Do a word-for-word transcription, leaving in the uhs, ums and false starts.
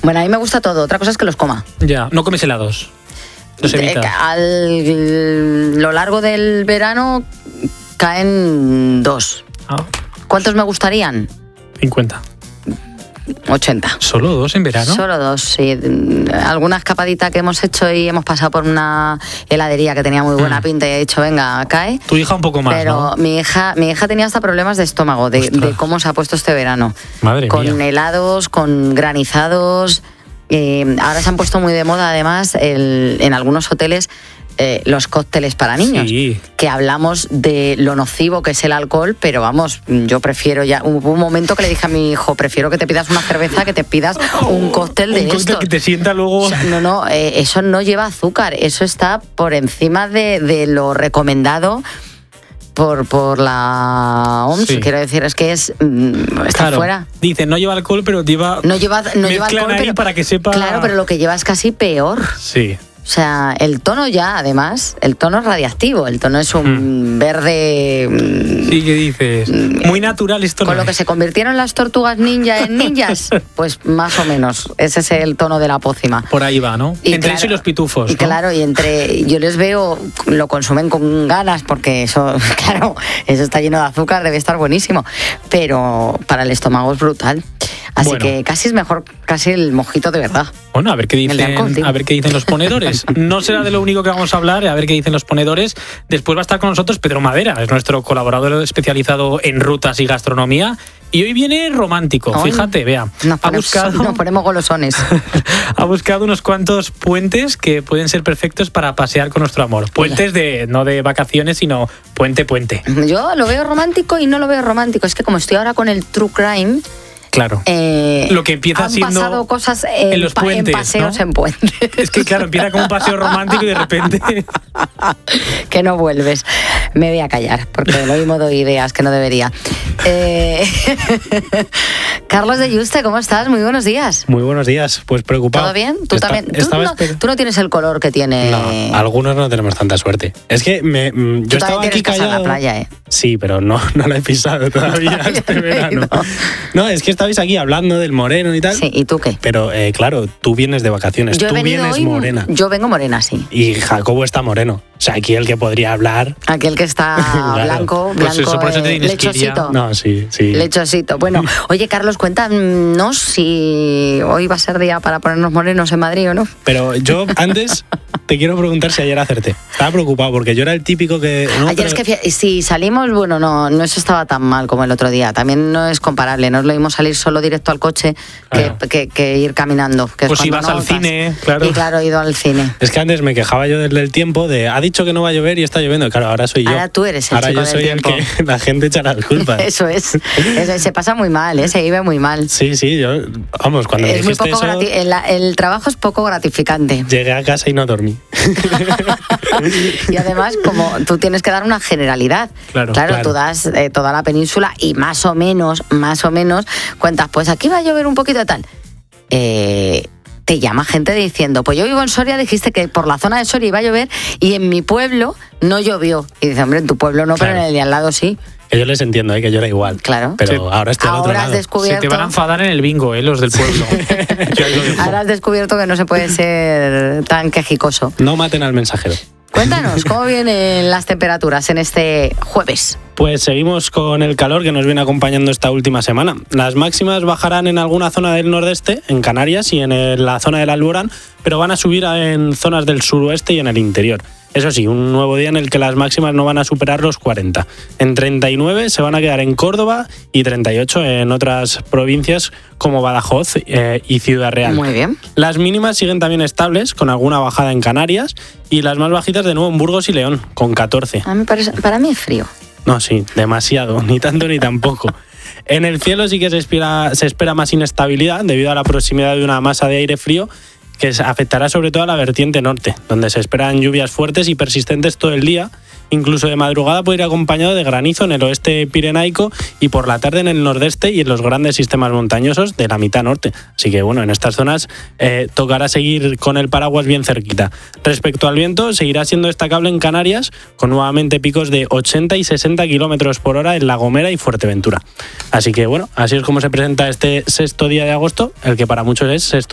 Bueno, a mí me gusta todo, otra cosa es que los coma. Ya, no comes helados. Los evitas. A lo largo del verano caen dos. Ah. ¿Cuántos me gustarían? cincuenta. ochenta. ¿Solo dos en verano? Solo dos, sí. Alguna escapadita que hemos hecho y hemos pasado por una heladería que tenía muy buena mm. pinta y he dicho, venga, cae. Tu hija un poco más, Pero ¿no? mi hija, mi hija tenía hasta problemas de estómago, de, de cómo se ha puesto este verano. Madre con mía. Con helados, con granizados. Eh, ahora se han puesto muy de moda, además, el, en algunos hoteles, eh, los cócteles para niños. Sí. Que hablamos de lo nocivo que es el alcohol, pero vamos, yo prefiero ya... Hubo un momento que le dije a mi hijo, prefiero que te pidas una cerveza que te pidas un cóctel de un esto. cóctel que te sienta luego... O sea, no, no, eh, eso no lleva azúcar, eso está por encima de, de lo recomendado por, por la O M S, sí. Quiero decir, es que es está claro. fuera. Dice, no lleva alcohol, pero lleva... No lleva, no lleva alcohol, ahí pero, para que sepa... Claro, pero lo que lleva es casi peor. Sí. O sea, el tono ya, además, el tono es radiactivo, el tono es un hmm. verde... Sí, ¿qué dices? Muy natural esto. Con no lo que es. se convirtieron las tortugas ninja en ninjas, pues más o menos, ese es el tono de la pócima. Por ahí va, ¿no? Y entre claro, eso y los pitufos, ¿no? Claro, y entre... Yo les veo, lo consumen con ganas, porque eso, claro, eso está lleno de azúcar, debe estar buenísimo, pero para el estómago es brutal. Así bueno. que casi es mejor, casi el mojito de verdad. Bueno, a ver qué dicen, alcohol, a ver qué dicen los ponedores. No será de lo único que vamos a hablar, a ver qué dicen los ponedores. Después va a estar con nosotros Pedro Madera, es nuestro colaborador especializado en rutas y gastronomía. Y hoy viene romántico, Ay, fíjate, vea. Nos ponemos, ha buscado, nos ponemos golosones. Ha buscado unos cuantos puentes que pueden ser perfectos para pasear con nuestro amor. Puentes de no de vacaciones, sino puente, puente. Yo lo veo romántico y no lo veo romántico. Es que como estoy ahora con el true crime... Claro. Eh, lo que empieza han siendo pasado cosas en, en los puentes, en paseos, ¿no? En puentes. Es que claro, empieza como un paseo romántico y de repente que no vuelves. Me voy a callar porque lo mismo doy ideas que no debería. Eh... Carlos de Yuste, ¿cómo estás? Muy buenos días. Muy buenos días. Pues preocupado. ¿Todo bien? ¿Tú Esta, también? ¿Tú no, tú no tienes el color que tiene? No, algunos no tenemos tanta suerte. Es que me, yo ¿Tú estaba aquí callado. En la playa, ¿eh? Sí, pero no, no la he pisado todavía este verano. No, es que estabais aquí hablando del moreno y tal. Sí, ¿y tú qué? Pero eh, claro, tú vienes de vacaciones, yo tú vienes hoy, morena. Yo vengo morena, sí. Y Jacobo está moreno. O sea, aquí el que podría hablar... Aquel que está claro. blanco, blanco, pues eso, por eso eh, lechosito. No, sí, sí. Lechosito. Bueno, oye, Carlos, cuéntanos si hoy va a ser día para ponernos morenos en Madrid o no. Pero yo antes te quiero preguntar si ayer acerté. Estaba preocupado porque yo era el típico que... No, ayer pero... es que si salimos, bueno, no, no eso estaba tan mal como el otro día. También no es comparable. No es lo mismo salir solo directo al coche claro. que, que, que ir caminando. Que pues es si vas no al cine, claro. Y claro, he ido al cine. Es que antes me quejaba yo del, del tiempo, de ha dicho que no va a llover y está lloviendo. Claro, ahora soy yo. Ahora tú eres el ahora chico yo soy del el tiempo. que la gente echa las culpas. Eso es. Eso es. Se pasa muy mal, ¿eh? Se vive muy mal. Sí, sí, yo... Vamos, cuando es me dijiste muy poco eso... Grati- el, el trabajo es poco gratificante. Llegué a casa y no dormí. Y además, como tú tienes que dar una generalidad. Claro, claro, claro. tú das eh, toda la península y más o menos, más o menos, cuentas, pues aquí va a llover un poquito de tal. Eh... Te llama gente diciendo, pues yo vivo en Soria, dijiste que por la zona de Soria iba a llover y en mi pueblo no llovió. Y dice, hombre, en tu pueblo no, claro. Pero en el de al lado sí. Que yo les entiendo, ¿eh? Que yo era igual. Claro. Pero sí. ahora estoy al ahora otro has lado. Descubierto... Se te van a enfadar en el bingo, ¿eh? Los del pueblo. Ahora has descubierto que no se puede ser tan quejicoso. No maten al mensajero. Cuéntanos, ¿cómo vienen las temperaturas en este jueves? Pues seguimos con el calor que nos viene acompañando esta última semana. Las máximas bajarán en alguna zona del nordeste, en Canarias y en el, la zona del Alborán, pero van a subir en zonas del suroeste y en el interior. Eso sí, un nuevo día en el que las máximas no van a superar los cuarenta. En treinta y nueve se van a quedar en Córdoba y treinta y ocho en otras provincias como Badajoz eh, y Ciudad Real. Muy bien. Las mínimas siguen también estables, con alguna bajada en Canarias, y las más bajitas de nuevo en Burgos y León, con catorce. A mí parece, para mí es frío. No, sí, demasiado, ni tanto ni tampoco. En el cielo sí que se espera, se espera más inestabilidad debido a la proximidad de una masa de aire frío que afectará sobre todo a la vertiente norte, donde se esperan lluvias fuertes y persistentes todo el día. Incluso de madrugada puede ir acompañado de granizo en el oeste pirenaico y por la tarde en el nordeste y en los grandes sistemas montañosos de la mitad norte. Así que bueno, en estas zonas eh, tocará seguir con el paraguas bien cerquita. Respecto al viento, seguirá siendo destacable en Canarias, con nuevamente picos de ochenta y sesenta kilómetros por hora en La Gomera y Fuerteventura. Así que bueno, así es como se presenta este sexto día de agosto, el que para muchos es sexto